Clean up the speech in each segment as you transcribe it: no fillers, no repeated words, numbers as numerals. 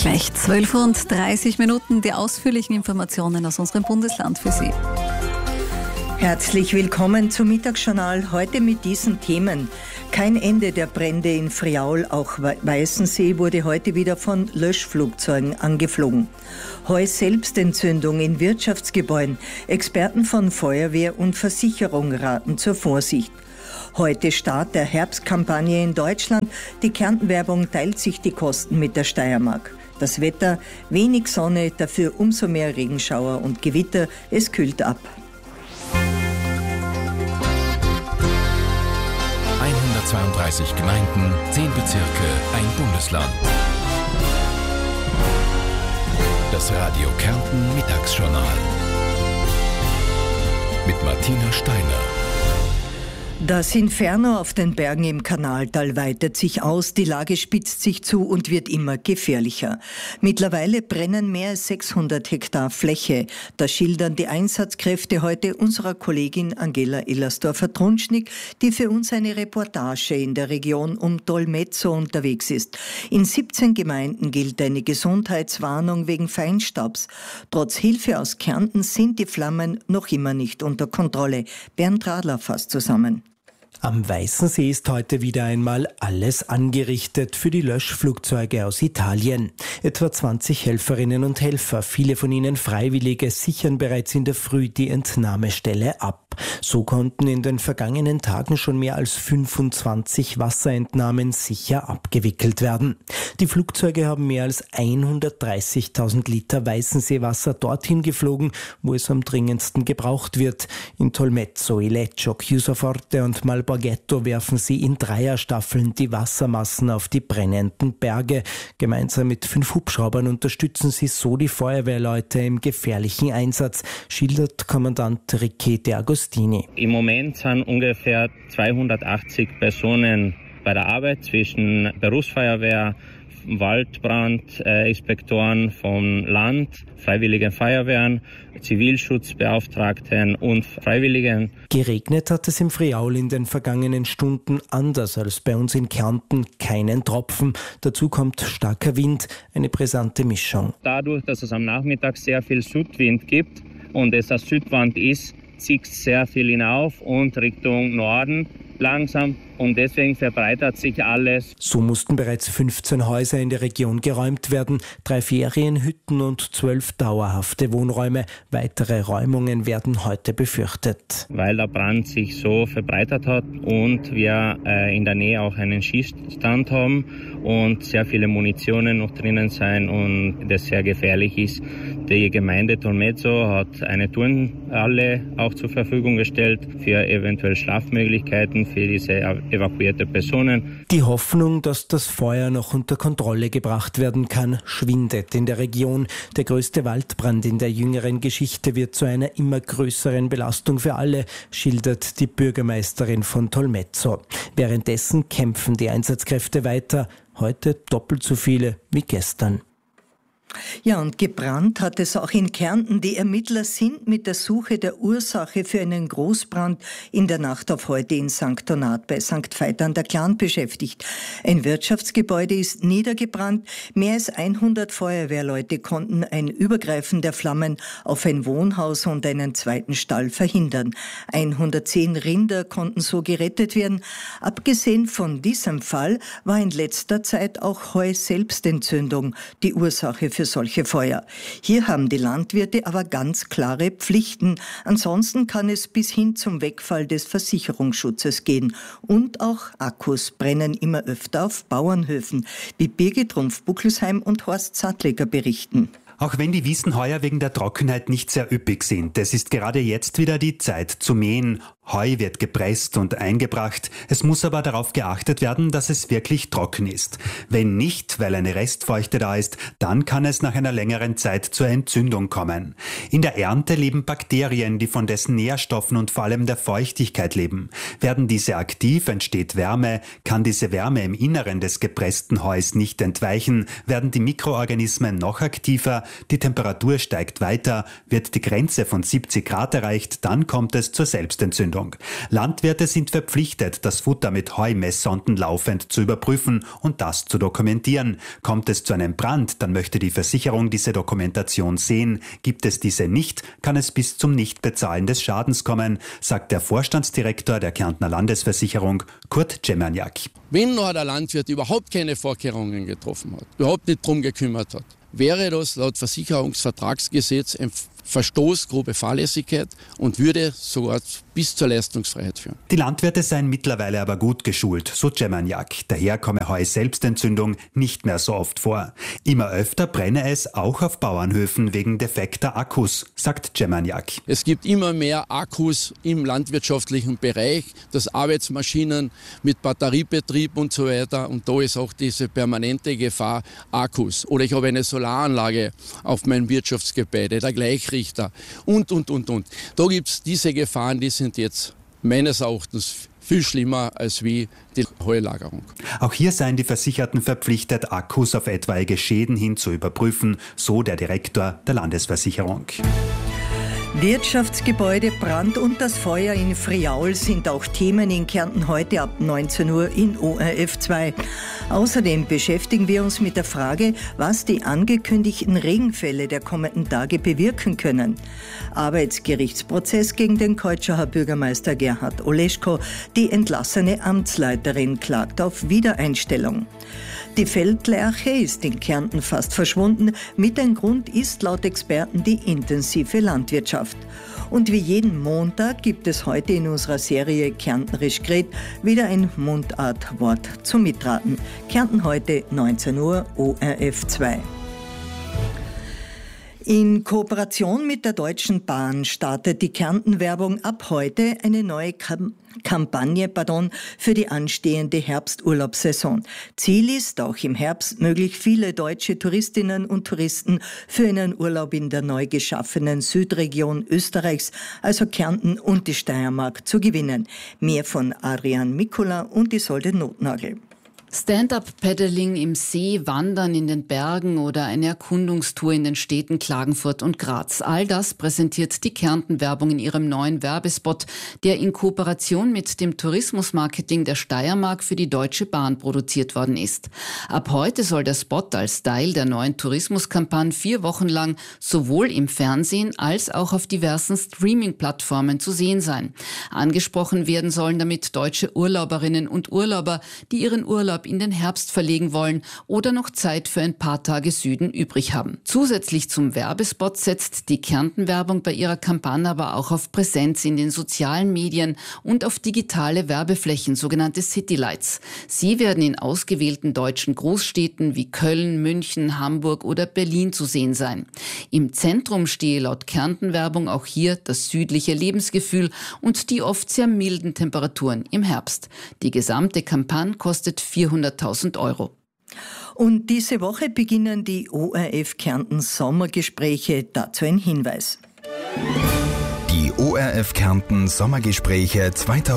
Gleich 12:30 Uhr die ausführlichen Informationen aus unserem Bundesland für Sie. Herzlich willkommen zum Mittagsjournal, heute mit diesen Themen. Kein Ende der Brände in Friaul, auch Weißensee wurde heute wieder von Löschflugzeugen angeflogen. Heu-Selbstentzündung in Wirtschaftsgebäuden. Experten von Feuerwehr und Versicherung raten zur Vorsicht. Heute Start der Herbstkampagne in Deutschland. Die Kärntenwerbung teilt sich die Kosten mit der Steiermark. Das Wetter, wenig Sonne, dafür umso mehr Regenschauer und Gewitter. Es kühlt ab. 132 Gemeinden, 10 Bezirke, ein Bundesland. Das Radio Kärnten Mittagsjournal mit Martina Steiner. Das Inferno auf den Bergen im Kanaltal weitet sich aus, die Lage spitzt sich zu und wird immer gefährlicher. Mittlerweile brennen mehr als 600 Hektar Fläche. Das schildern die Einsatzkräfte heute unserer Kollegin Angela Ellersdorfer-Trunschnig, die für uns eine Reportage in der Region um Tolmezzo unterwegs ist. In 17 Gemeinden gilt eine Gesundheitswarnung wegen Feinstaubs. Trotz Hilfe aus Kärnten sind die Flammen noch immer nicht unter Kontrolle. Bernd Radler fasst zusammen. Am Weißensee ist heute wieder einmal alles angerichtet für die Löschflugzeuge aus Italien. Etwa 20 Helferinnen und Helfer, viele von ihnen Freiwillige, sichern bereits in der Früh die Entnahmestelle ab. So konnten in den vergangenen Tagen schon mehr als 25 Wasserentnahmen sicher abgewickelt werden. Die Flugzeuge haben mehr als 130.000 Liter Weißenseewasser dorthin geflogen, wo es am dringendsten gebraucht wird. In Tolmezzo, Ileccio, Chiusoforte und Malborghetto werfen sie in Dreierstaffeln die Wassermassen auf die brennenden Berge. Gemeinsam mit 5 Hubschraubern unterstützen sie so die Feuerwehrleute im gefährlichen Einsatz, schildert Kommandant Ricci de Agostini. Im Moment sind ungefähr 280 Personen bei der Arbeit zwischen Berufsfeuerwehr, Waldbrandinspektoren vom Land, Freiwilligen Feuerwehren, Zivilschutzbeauftragten und Freiwilligen. Geregnet hat es im Friaul in den vergangenen Stunden, anders als bei uns in Kärnten, keinen Tropfen. Dazu kommt starker Wind, eine brisante Mischung. Dadurch, dass es am Nachmittag sehr viel Südwind gibt und es eine Südwand ist, zieht sehr viel hinauf und Richtung Norden langsam und deswegen verbreitert sich alles. So mussten bereits 15 Häuser in der Region geräumt werden, 3 Ferienhütten und 12 dauerhafte Wohnräume. Weitere Räumungen werden heute befürchtet. Weil der Brand sich so verbreitet hat und wir in der Nähe auch einen Schießstand haben und sehr viele Munitionen noch drinnen sein und das sehr gefährlich ist. Die Gemeinde Tolmezzo hat eine Turnhalle auch zur Verfügung gestellt für eventuell Schlafmöglichkeiten für diese evakuierte Personen. Die Hoffnung, dass das Feuer noch unter Kontrolle gebracht werden kann, schwindet in der Region. Der größte Waldbrand in der jüngeren Geschichte wird zu einer immer größeren Belastung für alle, schildert die Bürgermeisterin von Tolmezzo. Währenddessen kämpfen die Einsatzkräfte weiter, heute doppelt so viele wie gestern. Ja, und gebrannt hat es auch in Kärnten. Die Ermittler sind mit der Suche der Ursache für einen Großbrand in der Nacht auf heute in St. Donat bei St. Veit an der Glan beschäftigt. Ein Wirtschaftsgebäude ist niedergebrannt. Mehr als 100 Feuerwehrleute konnten ein Übergreifen der Flammen auf ein Wohnhaus und einen zweiten Stall verhindern. 110 Rinder konnten so gerettet werden. Abgesehen von diesem Fall war in letzter Zeit auch Heu-Selbstentzündung die Ursache für solche Feuer. Hier haben die Landwirte aber ganz klare Pflichten. Ansonsten kann es bis hin zum Wegfall des Versicherungsschutzes gehen. Und auch Akkus brennen immer öfter auf Bauernhöfen, wie Birgit Rumpf-Buckelsheim und Horst Sattleger berichten. Auch wenn die Wiesen heuer wegen der Trockenheit nicht sehr üppig sind, es ist gerade jetzt wieder die Zeit zu mähen. Heu wird gepresst und eingebracht. Es muss aber darauf geachtet werden, dass es wirklich trocken ist. Wenn nicht, weil eine Restfeuchte da ist, dann kann es nach einer längeren Zeit zur Entzündung kommen. In der Ernte leben Bakterien, die von dessen Nährstoffen und vor allem der Feuchtigkeit leben. Werden diese aktiv, entsteht Wärme. Kann diese Wärme im Inneren des gepressten Heus nicht entweichen, werden die Mikroorganismen noch aktiver, die Temperatur steigt weiter, wird die Grenze von 70 Grad erreicht, dann kommt es zur Selbstentzündung. Entzündung. Landwirte sind verpflichtet, das Futter mit Heumesssonden laufend zu überprüfen und das zu dokumentieren. Kommt es zu einem Brand, dann möchte die Versicherung diese Dokumentation sehen. Gibt es diese nicht, kann es bis zum Nichtbezahlen des Schadens kommen, sagt der Vorstandsdirektor der Kärntner Landesversicherung, Kurt Czemerniak. Wenn noch der Landwirt überhaupt keine Vorkehrungen getroffen hat, überhaupt nicht drum gekümmert hat, wäre das laut Versicherungsvertragsgesetz ein Verstoß, grobe Fahrlässigkeit und würde sogar bis zur Leistungsfreiheit führen. Die Landwirte seien mittlerweile aber gut geschult, so Czemerniak. Daher komme Heu-Selbstentzündung nicht mehr so oft vor. Immer öfter brenne es auch auf Bauernhöfen wegen defekter Akkus, sagt Czemerniak. Es gibt immer mehr Akkus im landwirtschaftlichen Bereich, das Arbeitsmaschinen mit Batteriebetrieb und so weiter. Und da ist auch diese permanente Gefahr Akkus. Oder ich habe eine Solaranlage auf meinem Wirtschaftsgebäude, der Gleichrichter und. Da gibt es diese Gefahren, die sind jetzt meines Erachtens viel schlimmer als wie die Heulagerung. Auch hier seien die Versicherten verpflichtet, Akkus auf etwaige Schäden hin zu überprüfen, so der Direktor der Landesversicherung. Wirtschaftsgebäude, Brand und das Feuer in Friaul sind auch Themen in Kärnten heute ab 19 Uhr in ORF 2. Außerdem beschäftigen wir uns mit der Frage, was die angekündigten Regenfälle der kommenden Tage bewirken können. Arbeitsgerichtsprozess gegen den Keutschauer Bürgermeister Gerhard Oleschko. Die entlassene Amtsleiterin klagt auf Wiedereinstellung. Die Feldlerche ist in Kärnten fast verschwunden. Mit ein Grund ist laut Experten die intensive Landwirtschaft. Und wie jeden Montag gibt es heute in unserer Serie Kärntnerisch geredet wieder ein Mundartwort zum Mitraten. Kärnten heute 19 Uhr, ORF 2. In Kooperation mit der Deutschen Bahn startet die Kärnten-Werbung ab heute eine neue Kampagne für die anstehende Herbsturlaubssaison. Ziel ist, auch im Herbst möglichst viele deutsche Touristinnen und Touristen für einen Urlaub in der neu geschaffenen Südregion Österreichs, also Kärnten und die Steiermark, zu gewinnen. Mehr von Adrian Mikula und Isolde Notnagel. Stand-up-Paddling im See, Wandern in den Bergen oder eine Erkundungstour in den Städten Klagenfurt und Graz. All das präsentiert die Kärnten-Werbung in ihrem neuen Werbespot, der in Kooperation mit dem Tourismusmarketing der Steiermark für die Deutsche Bahn produziert worden ist. Ab heute soll der Spot als Teil der neuen Tourismuskampagne 4 Wochen lang sowohl im Fernsehen als auch auf diversen Streaming-Plattformen zu sehen sein. Angesprochen werden sollen damit deutsche Urlauberinnen und Urlauber, die ihren Urlaub in den Herbst verlegen wollen oder noch Zeit für ein paar Tage Süden übrig haben. Zusätzlich zum Werbespot setzt die Kärnten-Werbung bei ihrer Kampagne aber auch auf Präsenz in den sozialen Medien und auf digitale Werbeflächen, sogenannte Citylights. Sie werden in ausgewählten deutschen Großstädten wie Köln, München, Hamburg oder Berlin zu sehen sein. Im Zentrum stehe laut Kärnten-Werbung auch hier das südliche Lebensgefühl und die oft sehr milden Temperaturen im Herbst. Die gesamte Kampagne kostet 400.000 €. Und diese Woche beginnen die ORF Kärnten Sommergespräche. Dazu ein Hinweis. Die ORF Kärnten Sommergespräche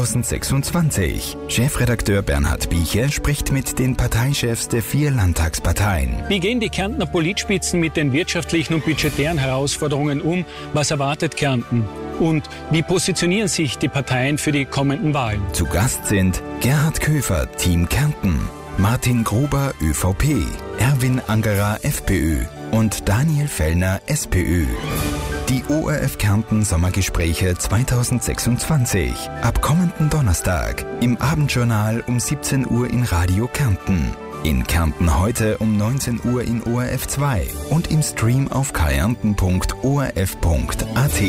2026. Chefredakteur Bernhard Bieche spricht mit den Parteichefs der 4 Landtagsparteien. Wie gehen die Kärntner Politspitzen mit den wirtschaftlichen und budgetären Herausforderungen um? Was erwartet Kärnten? Und wie positionieren sich die Parteien für die kommenden Wahlen? Zu Gast sind Gerhard Köfer, Team Kärnten, Martin Gruber, ÖVP, Erwin Angerer, FPÖ und Daniel Fellner, SPÖ. Die ORF Kärnten Sommergespräche 2026. Ab kommenden Donnerstag. Im Abendjournal um 17 Uhr in Radio Kärnten. In Kärnten heute um 19 Uhr in ORF 2 und im Stream auf kärnten.orf.at.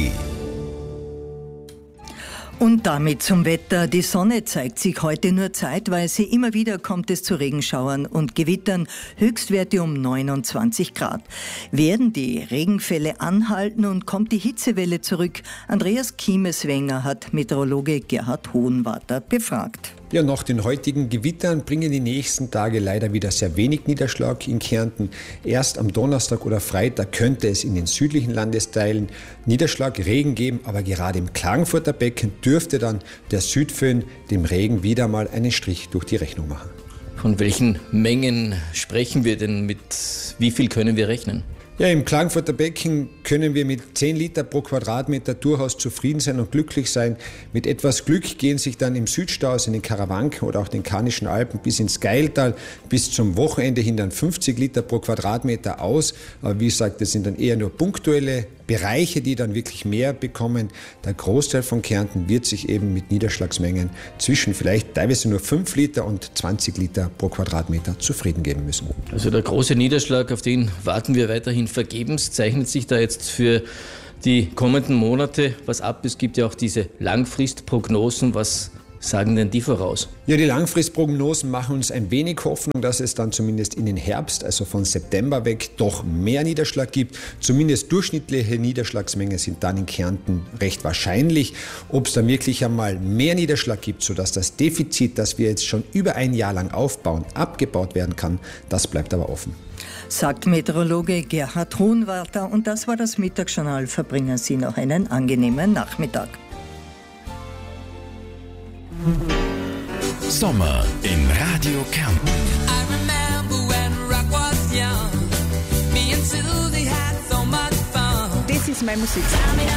Und damit zum Wetter. Die Sonne zeigt sich heute nur zeitweise. Immer wieder kommt es zu Regenschauern und Gewittern. Höchstwerte um 29 Grad. Werden die Regenfälle anhalten und kommt die Hitzewelle zurück? Andreas Kiemeswenger hat Meteorologe Gerhard Hohenwarter befragt. Ja, nach den heutigen Gewittern bringen die nächsten Tage leider wieder sehr wenig Niederschlag in Kärnten. Erst am Donnerstag oder Freitag könnte es in den südlichen Landesteilen Niederschlag, Regen geben, aber gerade im Klagenfurter Becken dürfte dann der Südföhn dem Regen wieder mal einen Strich durch die Rechnung machen. Von welchen Mengen sprechen wir denn? Mit wie viel können wir rechnen? Ja, im Klagenfurter Becken können wir mit 10 Liter pro Quadratmeter durchaus zufrieden sein und glücklich sein. Mit etwas Glück gehen sich dann im Südstau, also in den Karawanken oder auch den Karnischen Alpen bis ins Geiltal bis zum Wochenende hin dann 50 Liter pro Quadratmeter aus. Aber wie gesagt, das sind dann eher nur punktuelle Bereiche, die dann wirklich mehr bekommen. Der Großteil von Kärnten wird sich eben mit Niederschlagsmengen zwischen vielleicht teilweise nur 5 Liter und 20 Liter pro Quadratmeter zufrieden geben müssen. Also der große Niederschlag, auf den warten wir weiterhin vergebens. Zeichnet sich da jetzt für die kommenden Monate was ab? Es gibt ja auch diese Langfristprognosen. Was sagen denn die voraus? Ja, die Langfristprognosen machen uns ein wenig Hoffnung, dass es dann zumindest in den Herbst, also von September weg, doch mehr Niederschlag gibt. Zumindest durchschnittliche Niederschlagsmengen sind dann in Kärnten recht wahrscheinlich. Ob es dann wirklich einmal mehr Niederschlag gibt, sodass das Defizit, das wir jetzt schon über ein Jahr lang aufbauen, abgebaut werden kann, das bleibt aber offen. Sagt Meteorologe Gerhard Hohenwarter. Und das war das Mittagsjournal. Verbringen Sie noch einen angenehmen Nachmittag. Sommer in Radio Kärnten. Das ist meine Musik.